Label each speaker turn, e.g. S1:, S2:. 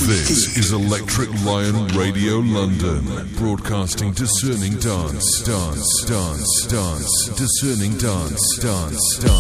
S1: This is Electric Lion Radio London, broadcasting discerning dance, discerning dance.